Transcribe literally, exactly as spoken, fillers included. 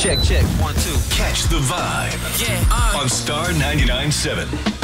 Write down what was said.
Check, check, one, two. Catch the vibe Yeah, uh. on Star ninety-nine point seven.